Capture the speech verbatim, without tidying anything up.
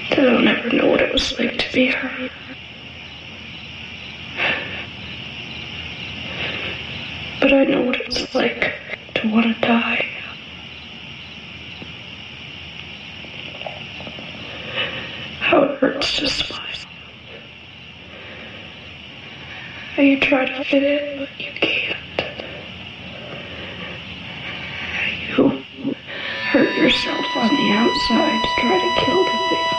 that I'll never know what it was like to be her. But I know what it's like to want to die. How it hurts to smile. How you try to fit in, but you can't. You hurt yourself on the outside to try to kill the thing